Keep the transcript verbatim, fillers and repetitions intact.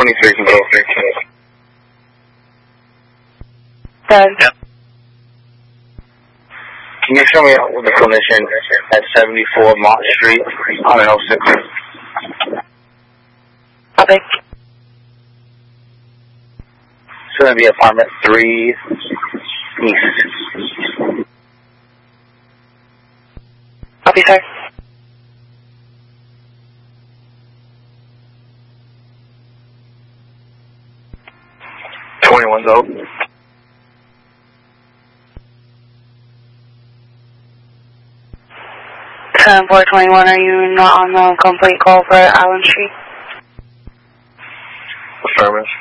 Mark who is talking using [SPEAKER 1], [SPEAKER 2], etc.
[SPEAKER 1] twenty-three can go.
[SPEAKER 2] Doug.
[SPEAKER 1] Yep. Can you show me out with the clinician at seventy-four Mott Street on an oh six?
[SPEAKER 2] Copy.
[SPEAKER 1] It's going to be apartment three East.
[SPEAKER 2] Copy, sir.
[SPEAKER 1] twenty-one's open.
[SPEAKER 2] ten four twenty-one, are you not on the complete call for Allen Street?
[SPEAKER 1] Affirmative.